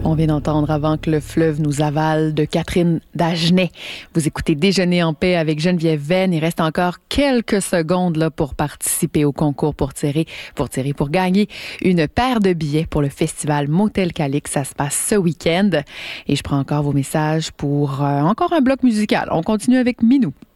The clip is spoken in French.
On vient d'entendre Avant que le fleuve nous avale de Catherine Dagenet. Vous écoutez Déjeuner en paix avec Geneviève Venn. Il reste encore quelques secondes là pour participer au concours pour gagner une paire de billets pour le festival Motel Calix. Ça se passe ce week-end. Et je prends encore vos messages pour encore un bloc musical. On continue avec Minou.